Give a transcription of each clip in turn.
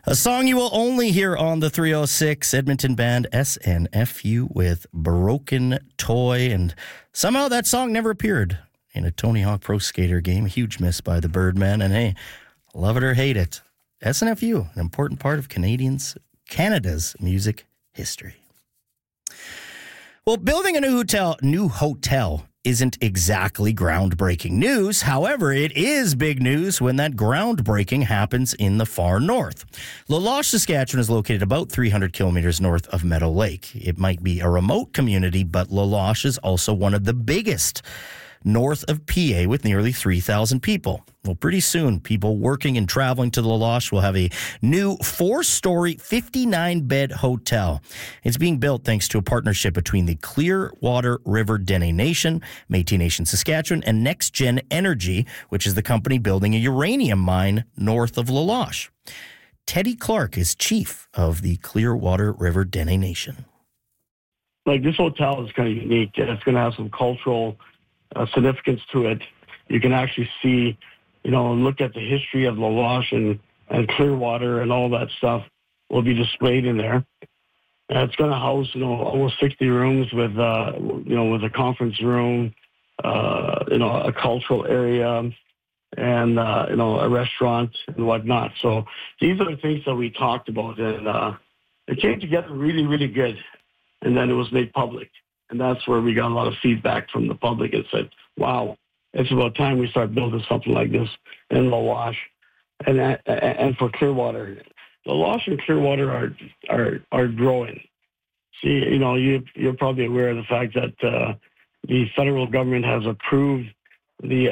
A song you will only hear on the 306, Edmonton band SNFU with Broken Toy. And somehow that song never appeared in a Tony Hawk Pro Skater game. A huge miss by the Birdman. And hey, love it or hate it, SNFU, an important part of Canada's music history. Well, building a new hotel isn't exactly groundbreaking news. However, it is big news when that groundbreaking happens in the far north. La Loche, Saskatchewan is located about 300 kilometers north of Meadow Lake. It might be a remote community, but La Loche is also one of the biggest north of PA with nearly 3,000 people. Well, pretty soon, people working and traveling to La Loche will have a new 4-story, 59-bed hotel. It's being built thanks to a partnership between the Clearwater River Dene Nation, Métis Nation Saskatchewan, and NextGen Energy, which is the company building a uranium mine north of La Loche. Teddy Clark is chief of the Clearwater River Dene Nation. Like, this hotel is kind of unique. It's going to have some cultural significance to it. You can actually see, look at the history of La Loche and Clearwater and all that stuff will be displayed in there. It's going to house, almost 60 rooms with a conference room, a cultural area, and, a restaurant and whatnot. So these are the things that we talked about, and it came together really, really good. And then it was made public. And that's where we got a lot of feedback from the public and said, wow, it's about time we start building something like this in La Loche and for Clearwater. La Loche and Clearwater are growing. See, you're probably aware of the fact that the federal government has approved the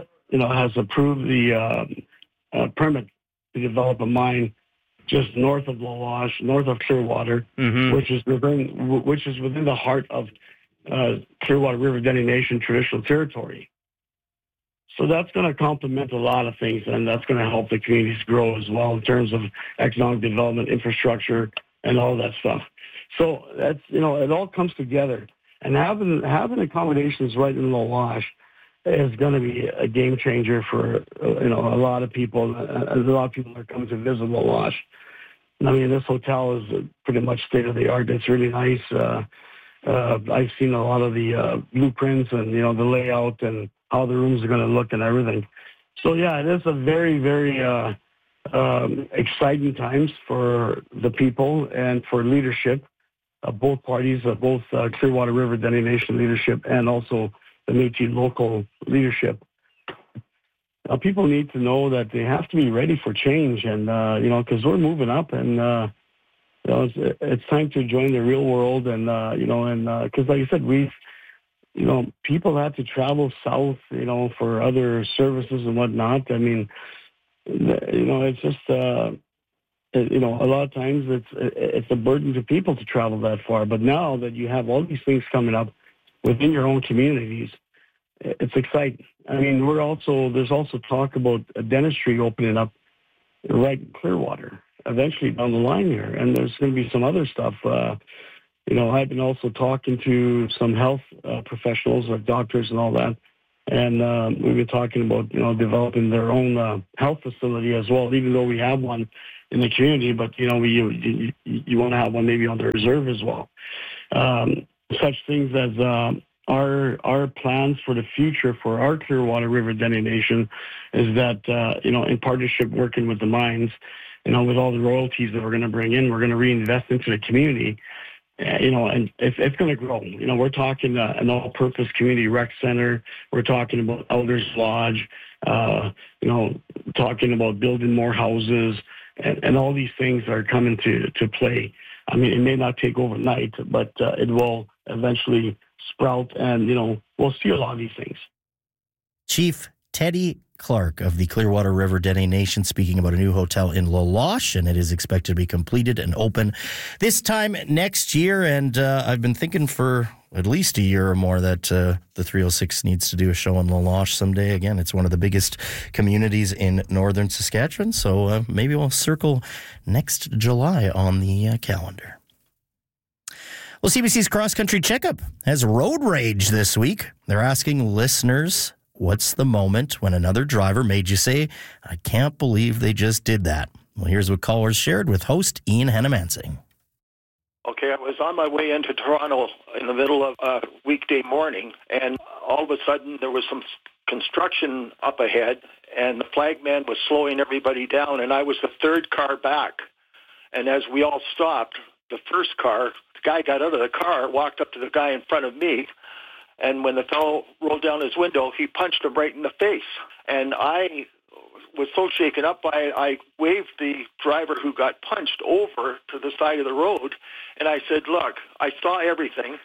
permit to develop a mine just north of La Loche, north of Clearwater, which is within the heart of Clearwater River Dene Nation traditional territory. So that's going to complement a lot of things, and that's going to help the communities grow as well in terms of economic development, infrastructure, and all that stuff. So that's it all comes together, and having accommodations right in La Loche is going to be a game changer for a lot of people. A lot of people are coming to visit La Loche. I mean, this hotel is pretty much state of the art. It's really nice. I've seen a lot of the blueprints and the layout and how the rooms are going to look and everything. So yeah, it is a very, very exciting times for the people and for leadership of both parties, both Clearwater River Dene Nation leadership and also the Métis local leadership. People need to know that they have to be ready for change, and because we're moving up, and it's time to join the real world, and because like I said, people have to travel south, for other services and whatnot. I mean, it's just a lot of times it's a burden to people to travel that far. But now that you have all these things coming up within your own communities, it's exciting. I mean, there's also talk about a dentistry opening up right in Clearwater eventually down the line here, and there's going to be some other stuff. I've been also talking to some health professionals, like doctors and all that, and we've been talking about developing their own health facility as well. Even though we have one in the community, but you want to have one maybe on the reserve as well. Such things as our plans for the future for our Clearwater River Dene Nation is that, in partnership working with the mines, with all the royalties that we're going to bring in, we're going to reinvest into the community, and it's going to grow. We're talking an all-purpose community rec center. We're talking about Elders Lodge, talking about building more houses, and all these things are coming to play. I mean, it may not take overnight, but it will eventually sprout, and we'll see a lot of these things. Chief Teddy Clark of the Clearwater River Dene Nation speaking about a new hotel in La Loche, and it is expected to be completed and open this time next year. And I've been thinking for at least a year or more that the 306 needs to do a show in La Loche someday. Again, it's one of the biggest communities in northern Saskatchewan, so maybe we'll circle next July on the calendar. Well, CBC's Cross Country Checkup has road rage this week. They're asking listeners, what's the moment when another driver made you say, I can't believe they just did that? Well, here's what callers shared with host Ian Hannamansing. Okay, I was on my way into Toronto in the middle of a weekday morning, and all of a sudden there was some construction up ahead, and the flagman was slowing everybody down, and I was the third car back. And as we all stopped, the first car, the guy got out of the car, walked up to the guy in front of me, and when the fellow rolled down his window, he punched him right in the face. And I was so shaken up by it, I waved the driver who got punched over to the side of the road, and I said, look, I saw everything.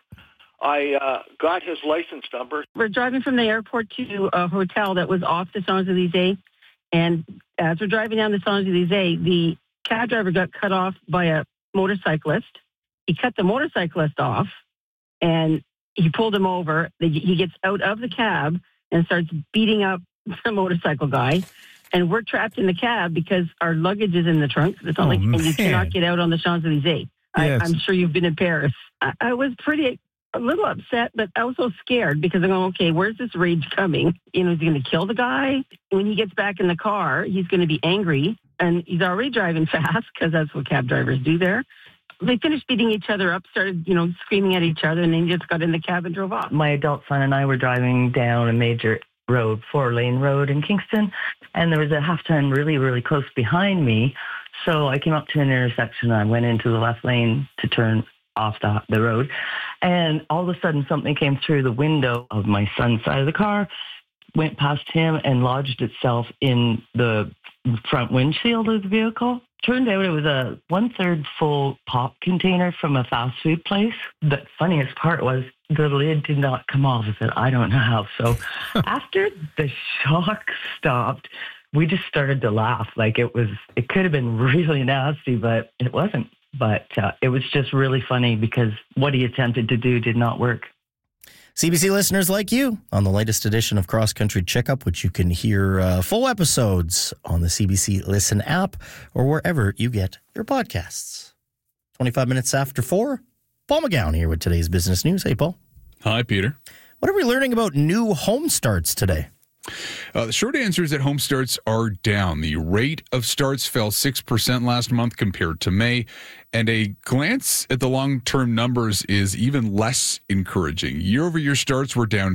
I got his license number. We're driving from the airport to a hotel that was off the Champs-Élysées, and as we're driving down the Champs-Élysées, the cab driver got cut off by a motorcyclist. He cut the motorcyclist off, and he pulled him over. He gets out of the cab and starts beating up the motorcycle guy. And we're trapped in the cab because our luggage is in the trunk. It's not and you cannot get out on the Champs-Élysées. Yes. I'm sure you've been in Paris. I was a little upset, but also scared because I'm going, okay, where's this rage coming? Is he going to kill the guy? When he gets back in the car, he's going to be angry, and he's already driving fast because that's what cab drivers do there. They finished beating each other up, started, screaming at each other, and then just got in the cab and drove off. My adult son and I were driving down a major road, 4-lane road in Kingston, and there was a half-ton really, really close behind me. So I came up to an intersection, and I went into the left lane to turn off the road. And all of a sudden, something came through the window of my son's side of the car, went past him, and lodged itself in the front windshield of the vehicle. Turned out it was a 1/3 full pop container from a fast food place. The funniest part was the lid did not come off of it. I don't know how. So after the shock stopped, we just started to laugh. Like it could have been really nasty, but it wasn't. But it was just really funny because what he attempted to do did not work. CBC listeners like you on the latest edition of Cross Country Checkup, which you can hear full episodes on the CBC Listen app or wherever you get your podcasts. 25 minutes after 4, Paul McGowan here with today's business news. Hey, Paul. Hi, Peter. What are we learning about new home starts today? The short answer is that home starts are down. The rate of starts fell 6% last month compared to May, and a glance at the long-term numbers is even less encouraging. Year-over-year starts were down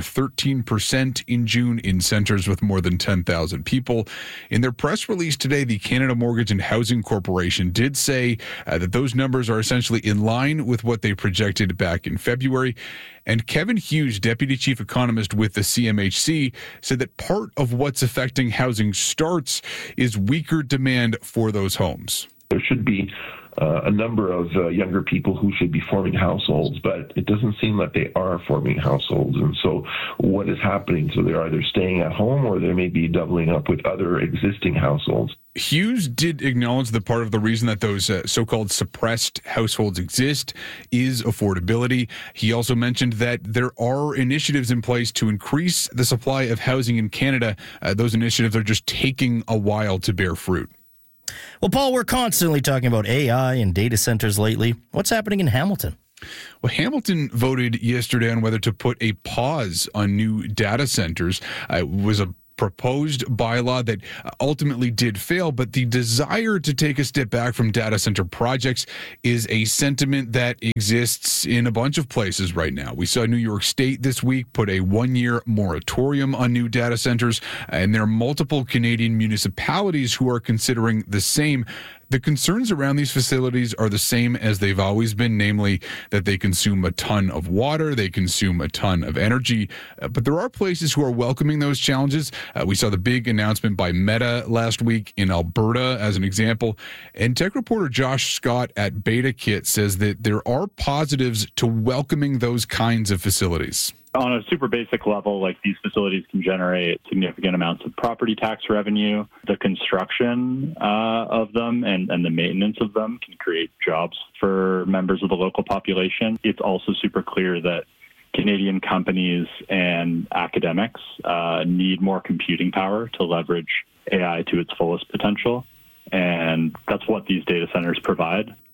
13% in June in centers with more than 10,000 people. In their press release today, the Canada Mortgage and Housing Corporation did say that those numbers are essentially in line with what they projected back in February. And Kevin Hughes, Deputy Chief Economist with the CMHC, said that part of what's affecting housing starts is weaker demand for those homes. There should be a number of younger people who should be forming households, but it doesn't seem that they are forming households. And so what is happening? So they're either staying at home or they may be doubling up with other existing households. Hughes did acknowledge that part of the reason that those so-called suppressed households exist is affordability. He also mentioned that there are initiatives in place to increase the supply of housing in Canada. Those initiatives are just taking a while to bear fruit. Well, Paul, we're constantly talking about AI and data centers lately. What's happening in Hamilton? Well, Hamilton voted yesterday on whether to put a pause on new data centers. It was a proposed bylaw that ultimately did fail, but the desire to take a step back from data center projects is a sentiment that exists in a bunch of places right now. We saw New York State this week put a 1-year moratorium on new data centers, and there are multiple Canadian municipalities who are considering the same. The concerns around these facilities are the same as they've always been, namely that they consume a ton of water, they consume a ton of energy, but there are places who are welcoming those challenges. We saw the big announcement by Meta last week in Alberta as an example, and tech reporter Josh Scott at BetaKit says that there are positives to welcoming those kinds of facilities. On a super basic level, like these facilities can generate significant amounts of property tax revenue. The construction of them and the maintenance of them can create jobs for members of the local population. It's also super clear that Canadian companies and academics need more computing power to leverage AI to its fullest potential. And that's what these data centers provide.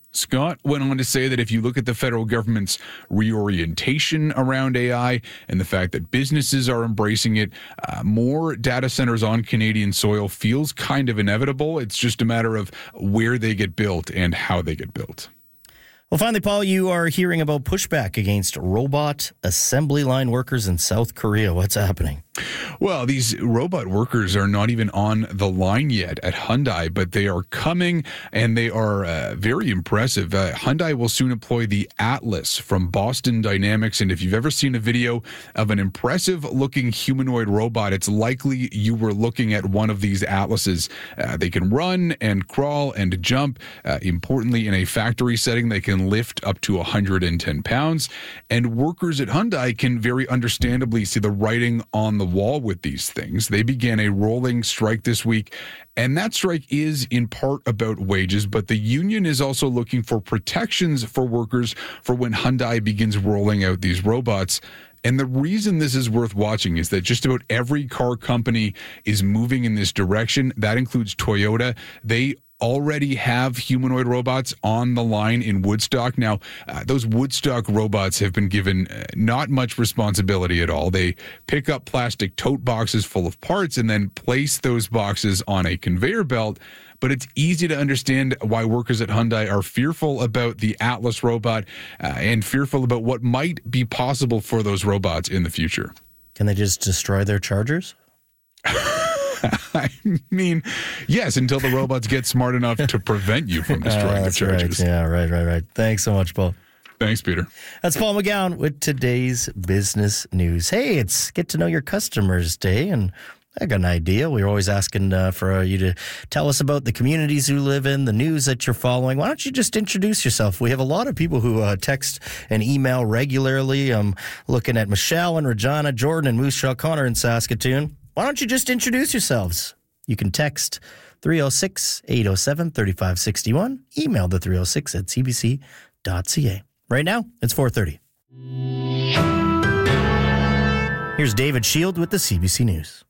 Scott went on to say that if you look at the federal government's reorientation around AI and the fact that businesses are embracing it, more data centers on Canadian soil feels kind of inevitable. It's just a matter of where they get built and how they get built. Well, finally, Paul, you are hearing about pushback against robot assembly line workers in South Korea. What's happening? Well, these robot workers are not even on the line yet at Hyundai, but they are coming, and they are very impressive. Hyundai will soon employ the Atlas from Boston Dynamics, and if you've ever seen a video of an impressive-looking humanoid robot, it's likely you were looking at one of these Atlases. They can run and crawl and jump. Importantly, in a factory setting, they can lift up to 110 pounds, and workers at Hyundai can very understandably see the writing on the wall with these things. They began a rolling strike this week, and that strike is in part about wages, but the union is also looking for protections for workers for when Hyundai begins rolling out these robots. And the reason this is worth watching is that just about every car company is moving in this direction. That includes Toyota. They already have humanoid robots on the line in Woodstock. Now, those Woodstock robots have been given not much responsibility at all. They pick up plastic tote boxes full of parts and then place those boxes on a conveyor belt. But it's easy to understand why workers at Hyundai are fearful about the Atlas robot and fearful about what might be possible for those robots in the future. Can they just destroy their chargers? I mean, yes, until the robots get smart enough to prevent you from destroying the charges. Right. Yeah, right. Thanks so much, Paul. Thanks, Peter. That's Paul McGowan with today's business news. Hey, it's Get to Know Your Customers Day, and I got an idea. We're always asking for you to tell us about the communities you live in, the news that you're following. Why don't you just introduce yourself? We have a lot of people who text and email regularly. I'm looking at Michelle and Regina, Jordan and Moose Jaw, Connor in Saskatoon. Why don't you just introduce yourselves? You can text 306-807-3561, email the 306 at cbc.ca. Right now, it's 4:30. Here's David Shield with the CBC News.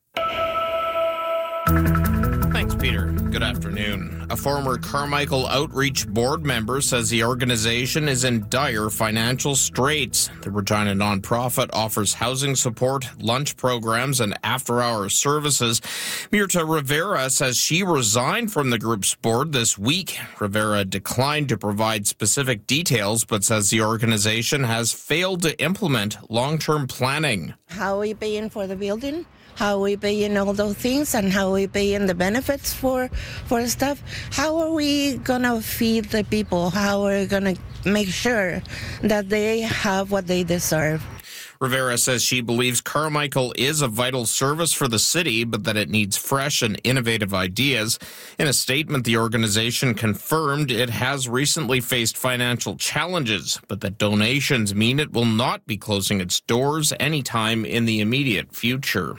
Thanks, Peter. Good afternoon. A former Carmichael Outreach board member says the organization is in dire financial straits. The Regina nonprofit offers housing support, lunch programs, and after-hours services. Mirta Rivera says she resigned from the group's board this week. Rivera declined to provide specific details, but says the organization has failed to implement long-term planning. How are we paying for the building? How are we paying all those things, and how are we paying the benefits for stuff? How are we going to feed the people? How are we going to make sure that they have what they deserve? Rivera says she believes Carmichael is a vital service for the city, but that it needs fresh and innovative ideas. In a statement, the organization confirmed it has recently faced financial challenges, but that donations mean it will not be closing its doors anytime in the immediate future.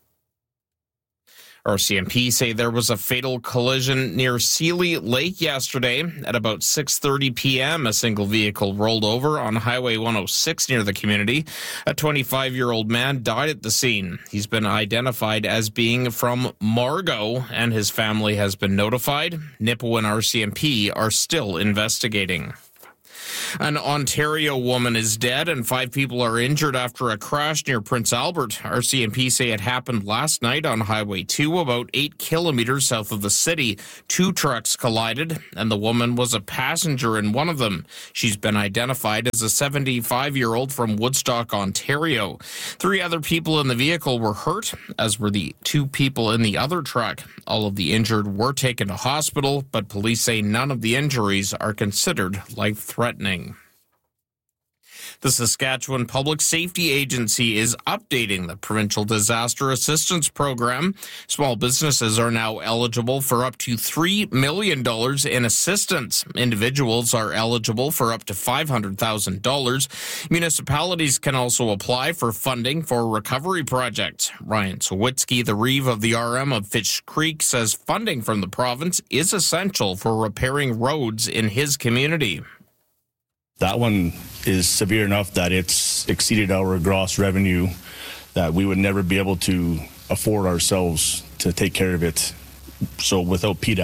RCMP say there was a fatal collision near Sealy Lake yesterday. At about 6:30 p.m., a single vehicle rolled over on Highway 106 near the community. A 25-year-old man died at the scene. He's been identified as being from Margot, and his family has been notified. NIPO and RCMP are still investigating. An Ontario woman is dead and 5 people are injured after a crash near Prince Albert. RCMP say it happened last night on Highway 2, about 8 kilometers south of the city. 2 trucks collided, and the woman was a passenger in one of them. She's been identified as a 75-year-old from Woodstock, Ontario. 3 other people in the vehicle were hurt, as were the 2 people in the other truck. All of the injured were taken to hospital, but police say none of the injuries are considered life-threatening. The Saskatchewan Public Safety Agency is updating the Provincial Disaster Assistance Program. Small businesses are now eligible for up to $3 million in assistance. Individuals are eligible for up to $500,000. Municipalities can also apply for funding for recovery projects. Ryan Sawitsky, the Reeve of the RM of Fish Creek, says funding from the province is essential for repairing roads in his community. That one is severe enough that it's exceeded our gross revenue, that we would never be able to afford ourselves to take care of it. So without PDAP,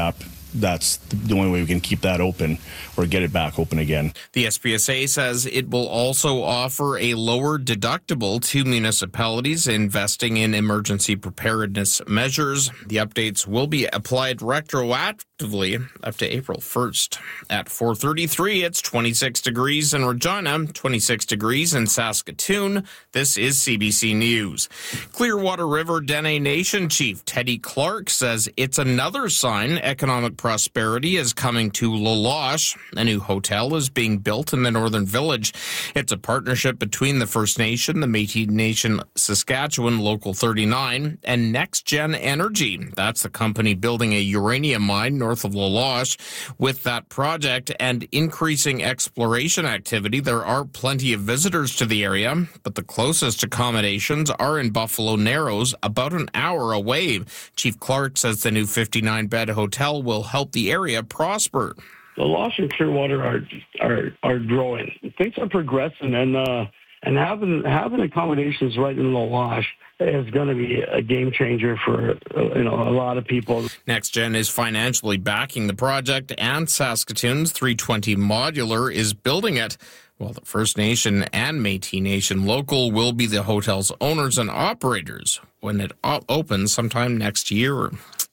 that's the only way we can keep that open or get it back open again. The SPSA says it will also offer a lower deductible to municipalities investing in emergency preparedness measures. The updates will be applied retroactively up to April 1st. At 4:33, it's 26 degrees in Regina, 26 degrees in Saskatoon. This is CBC News. Clearwater River Dene Nation Chief Teddy Clark says it's another sign economic prosperity is coming to La Loche. A new hotel is being built in the Northern Village. It's a partnership between the First Nation, the Métis Nation Saskatchewan Local 39, and Next Gen Energy. That's the company building a uranium mine north of La Loche. With that project and increasing exploration activity, there are plenty of visitors to the area, but the closest accommodations are in Buffalo Narrows, about an hour away. Chief Clark says the new 59-bed hotel will help the area prosper. The Loche and Clearwater are growing. Things are progressing, and having accommodations right in La Loche is going to be a game changer for a lot of people. NextGen is financially backing the project, and Saskatoon's 320 Modular is building it. While the First Nation and Métis Nation Local will be the hotel's owners and operators when it opens sometime next year.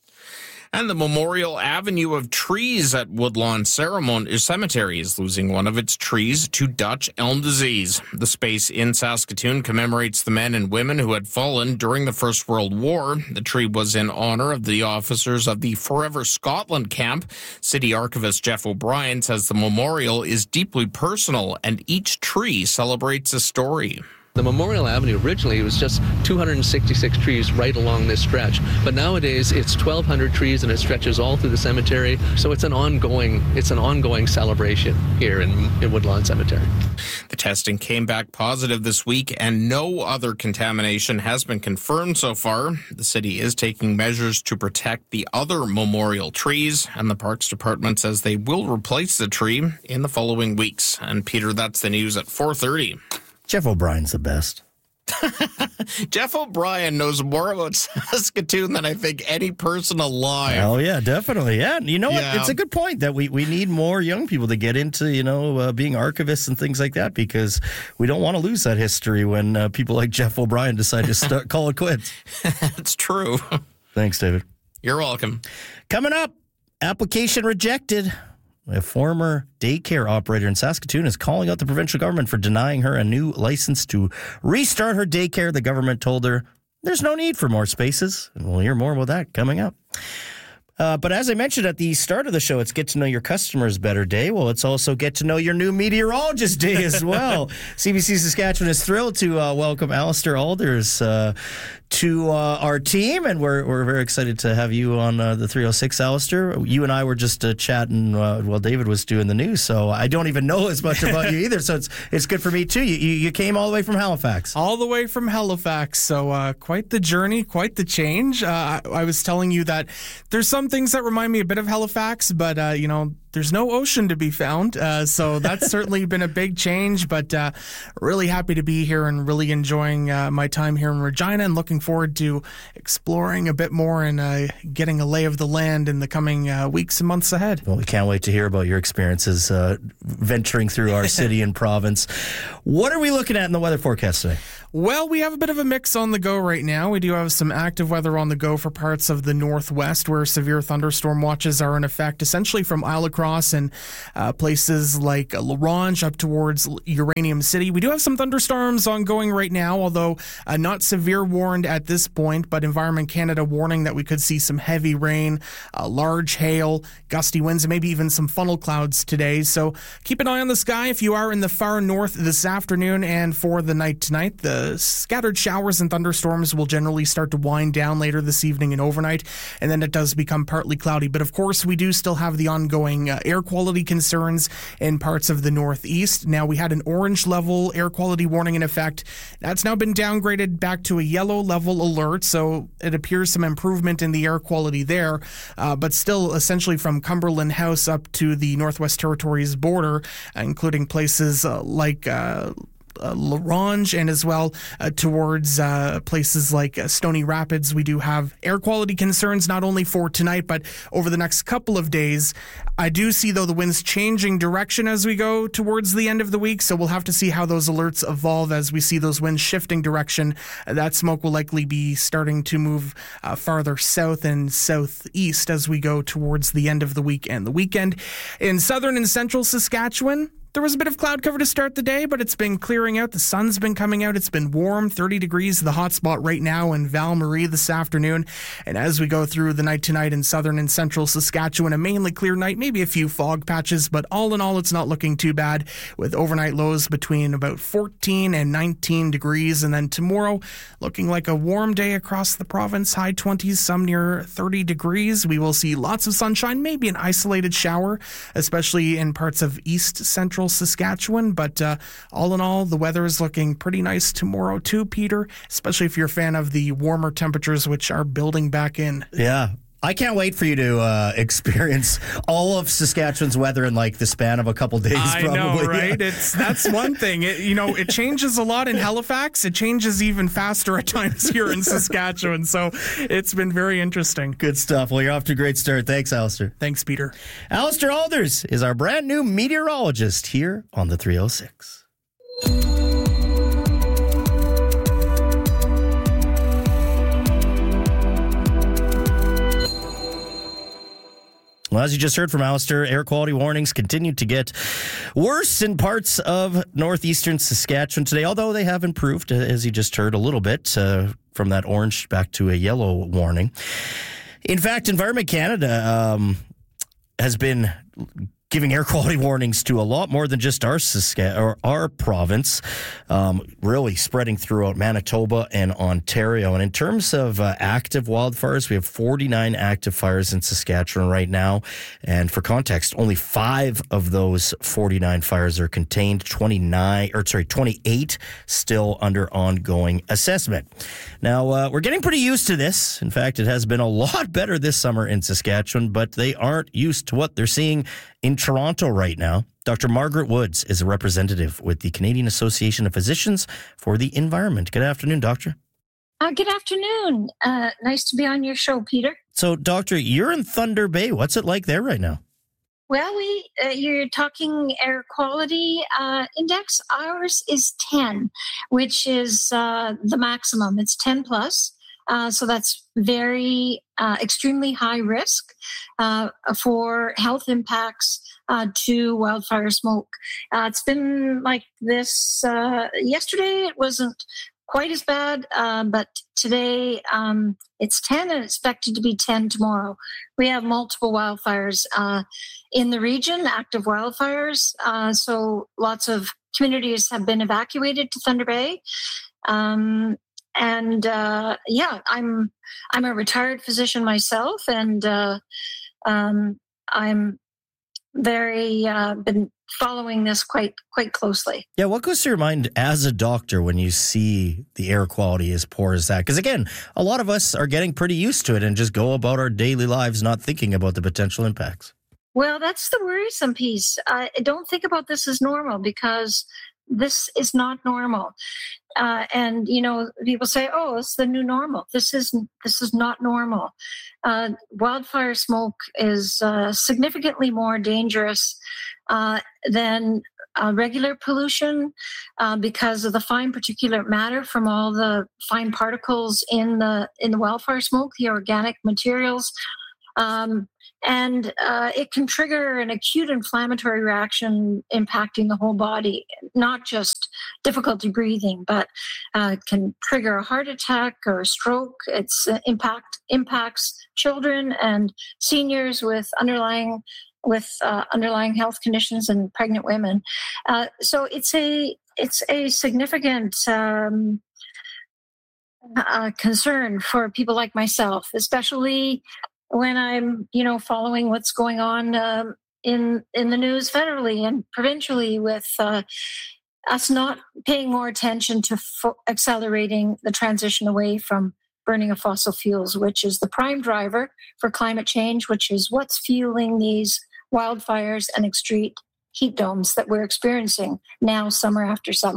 And the Memorial Avenue of Trees at Woodlawn Cemetery is losing one of its trees to Dutch elm disease. The space in Saskatoon commemorates the men and women who had fallen during the First World War. The tree was in honor of the officers of the Forever Scotland camp. City Archivist Jeff O'Brien says the memorial is deeply personal and each tree celebrates a story. The Memorial Avenue, originally, it was just 266 trees right along this stretch. But nowadays, it's 1,200 trees and it stretches all through the cemetery. So it's an ongoing celebration here in Woodlawn Cemetery. The testing came back positive this week and no other contamination has been confirmed so far. The city is taking measures to protect the other memorial trees, and the Parks Department says they will replace the tree in the following weeks. And Peter, that's the news at 4:30. Jeff O'Brien's the best. Jeff O'Brien knows more about Saskatoon than I think any person alive. Oh, yeah, definitely. Yeah. You know what? It's a good point that we need more young people to get into, being archivists and things like that, because we don't want to lose that history when people like Jeff O'Brien decide to call it quits. It's true. Thanks, David. You're welcome. Coming up, application rejected. A former daycare operator in Saskatoon is calling out the provincial government for denying her a new license to restart her daycare. The government told her there's no need for more spaces. And we'll hear more about that coming up. But as I mentioned at the start of the show, it's Get to Know Your Customers Better Day. Well, it's also Get to Know Your New Meteorologist Day as well. CBC Saskatchewan is thrilled to welcome Alistair Alders to our team, and we're very excited to have you on the 306, Alistair. You and I were just chatting while David was doing the news, so I don't even know as much about you either, so it's good for me too. You came all the way from Halifax. All the way from Halifax, so quite the journey, quite the change. I was telling you that there's some things that remind me a bit of Halifax, but there's no ocean to be found, so that's certainly been a big change, but really happy to be here and really enjoying my time here in Regina and looking forward to exploring a bit more and getting a lay of the land in the coming weeks and months ahead. Well, we can't wait to hear about your experiences venturing through our city and province. What are we looking at in the weather forecast today? Well, we have a bit of a mix on the go right now. We do have some active weather on the go for parts of the northwest where severe thunderstorm watches are in effect, essentially from Isle Across and places like La Ronge up towards Uranium City. We do have some thunderstorms ongoing right now, although not severe warned at this point, but Environment Canada warning that we could see some heavy rain, large hail, gusty winds, and maybe even some funnel clouds today. So keep an eye on the sky if you are in the far north this afternoon and for the night tonight. The scattered showers and thunderstorms will generally start to wind down later this evening and overnight, and then it does become partly cloudy. But of course, we do still have the ongoing air quality concerns in parts of the northeast. Now, we had an orange level air quality warning in effect. That's now been downgraded back to a yellow level alert, so it appears some improvement in the air quality there, but still essentially from Cumberland House up to the Northwest Territories border, including places like La Ronge and as well towards places like Stony Rapids. We do have air quality concerns not only for tonight, but over the next couple of days. I do see, though, the winds changing direction as we go towards the end of the week, so we'll have to see how those alerts evolve as we see those winds shifting direction. That smoke will likely be starting to move farther south and southeast as we go towards the end of the week and the weekend. In southern and central Saskatchewan, there was a bit of cloud cover to start the day, but it's been clearing out. The sun's been coming out. It's been warm, 30 degrees, the hot spot right now in Val Marie this afternoon. And as we go through the night tonight in southern and central Saskatchewan, a mainly clear night, maybe a few fog patches, but all in all, it's not looking too bad with overnight lows between about 14 and 19 degrees. And then tomorrow, looking like a warm day across the province, high 20s, some near 30 degrees. We will see lots of sunshine, maybe an isolated shower, especially in parts of east central Saskatchewan, but all in all, the weather is looking pretty nice tomorrow too, Peter, especially if you're a fan of the warmer temperatures, which are building back in. Yeah. I can't wait for you to experience all of Saskatchewan's weather in like the span of a couple days. I probably. know, right? That's one thing. It changes a lot in Halifax. It changes even faster at times here in Saskatchewan. So it's been very interesting. Good stuff. Well, you're off to a great start. Thanks, Alistair. Thanks, Peter. Alistair Alders is our brand new meteorologist here on the 306. Well, as you just heard from Alistair, air quality warnings continue to get worse in parts of northeastern Saskatchewan today, although they have improved, as you just heard, a little bit from that orange back to a yellow warning. In fact, Environment Canada has been giving air quality warnings to a lot more than just our province, really spreading throughout Manitoba and Ontario. And in terms of active wildfires, we have 49 active fires in Saskatchewan right now. And for context, only 5 of those 49 fires are contained, 28 still under ongoing assessment. Now, we're getting pretty used to this. In fact, it has been a lot better this summer in Saskatchewan, but they aren't used to what they're seeing in Toronto right now. Dr. Margaret Woods is a representative with the Canadian Association of Physicians for the Environment. Good afternoon, Doctor. Good afternoon. Nice to be on your show, Peter. So, Doctor, you're in Thunder Bay. What's it like there right now? Well, you're talking air quality index. Ours is 10, which is the maximum. It's 10 plus. So that's very extremely high risk for health impacts to wildfire smoke. It's been like this. Yesterday it wasn't quite as bad, but today it's 10 and expected to be 10 tomorrow. We have multiple wildfires in the region, active wildfires. So lots of communities have been evacuated to Thunder Bay. I'm a retired physician myself, and I'm very been following this quite closely. Yeah, what goes through your mind as a doctor when you see the air quality as poor as that? Because again, a lot of us are getting pretty used to it and just go about our daily lives not thinking about the potential impacts. Well, that's the worrisome piece. I don't think about this as normal because this is not normal. And people say, "Oh, it's the new normal." This is not normal. Wildfire smoke is significantly more dangerous than regular pollution because of the fine particulate matter from all the fine particles in the wildfire smoke, the organic materials. And it can trigger an acute inflammatory reaction impacting the whole body, not just difficulty breathing, but can trigger a heart attack or a stroke. It's impacts children and seniors with underlying health conditions and pregnant women. So it's a significant concern for people like myself, especially when I'm, following what's going on in the news federally and provincially with us not paying more attention to accelerating the transition away from burning of fossil fuels, which is the prime driver for climate change, which is what's fueling these wildfires and extreme heat domes that we're experiencing now, summer after summer.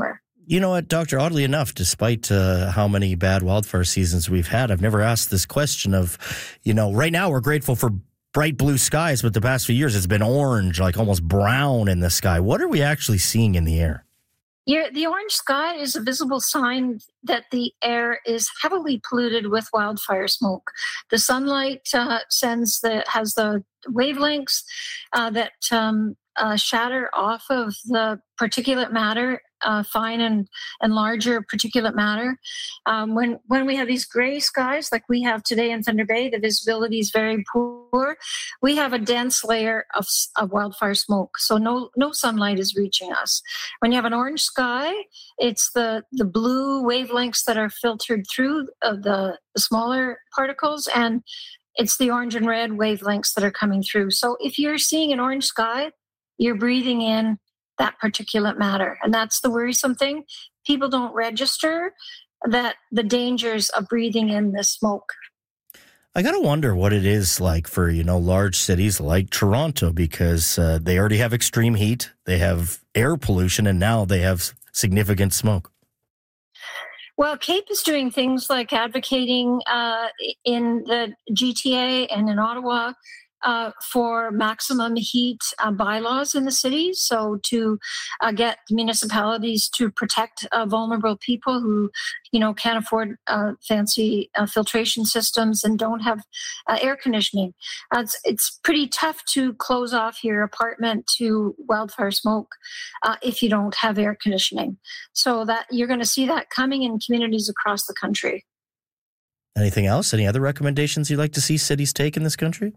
You know what, Doctor, oddly enough, despite how many bad wildfire seasons we've had, I've never asked this question of, right now we're grateful for bright blue skies, but the past few years it's been orange, like almost brown in the sky. What are we actually seeing in the air? Yeah, the orange sky is a visible sign that the air is heavily polluted with wildfire smoke. The sunlight has the wavelengths that shatter off of the particulate matter, fine and larger particulate matter. When we have these gray skies like we have today in Thunder Bay, the visibility is very poor. We have a dense layer of wildfire smoke, so no sunlight is reaching us. When you have an orange sky, it's the blue wavelengths that are filtered through the smaller particles, and it's the orange and red wavelengths that are coming through. So if you're seeing an orange sky, you're breathing in that particulate matter. And that's the worrisome thing. People don't register that the dangers of breathing in this smoke. I got to wonder what it is like for, large cities like Toronto, because they already have extreme heat, they have air pollution, and now they have significant smoke. Well, CAPE is doing things like advocating in the GTA and in Ottawa for maximum heat bylaws in the city. So to get municipalities to protect vulnerable people who, can't afford fancy filtration systems and don't have air conditioning. It's pretty tough to close off your apartment to wildfire smoke if you don't have air conditioning. So that you're going to see that coming in communities across the country. Anything else? Any other recommendations you'd like to see cities take in this country?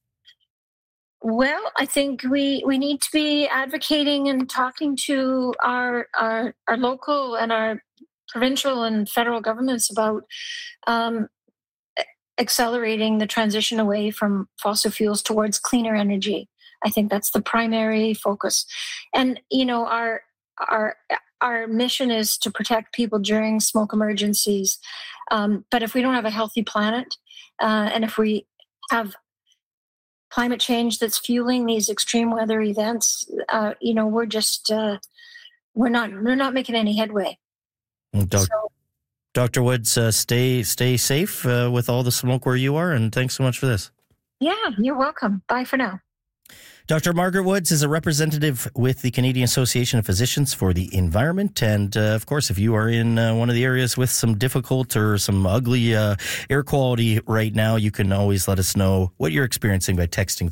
Well, I think we need to be advocating and talking to our local and our provincial and federal governments about accelerating the transition away from fossil fuels towards cleaner energy. I think that's the primary focus. And, our mission is to protect people during smoke emergencies. But if we don't have a healthy planet, and if we have climate change that's fueling these extreme weather events, we're just we're not making any headway. Dr. Woods, stay safe with all the smoke where you are, and thanks so much for this. Yeah, you're welcome. Bye for now. Dr. Margaret Woods is a representative with the Canadian Association of Physicians for the Environment. And, of course, if you are in one of the areas with some difficult or some ugly air quality right now, you can always let us know what you're experiencing by texting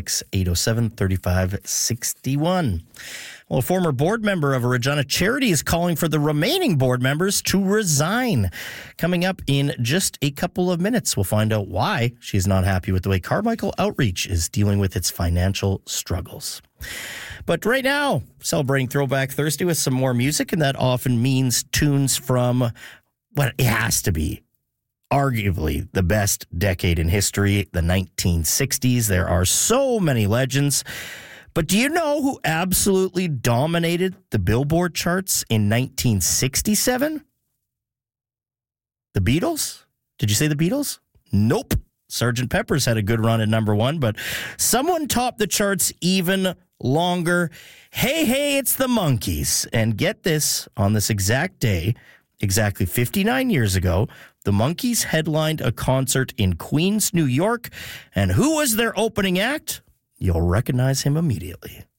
306-807-3561. Well, a former board member of a Regina charity is calling for the remaining board members to resign. Coming up in just a couple of minutes, we'll find out why she's not happy with the way Carmichael Outreach is dealing with its financial struggles. But right now, celebrating Throwback Thursday with some more music, and that often means tunes from what it has to be arguably the best decade in history, the 1960s. There are so many legends. But do you know who absolutely dominated the Billboard charts in 1967? The Beatles? Did you say the Beatles? Nope. Sgt. Pepper's had a good run at number one, but someone topped the charts even longer. Hey, it's the Monkees. And get this, on this exact day, exactly 59 years ago, the Monkees headlined a concert in Queens, New York. And who was their opening act? You'll recognize him immediately.